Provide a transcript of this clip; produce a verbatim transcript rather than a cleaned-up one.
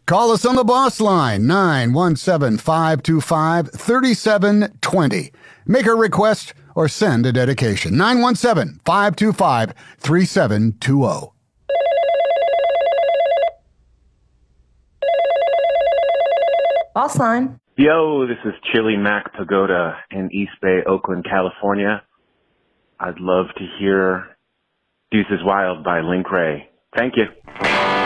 Call us on the boss line, nine one seven, five two five, three seven two zero. Make a request or send a dedication, nine one seven, five two five, three seven two zero. Boss line. Yo, this is Chili Mac Pagoda in East Bay, Oakland, California. I'd love to hear Deuces Wild by Link Ray. Thank you.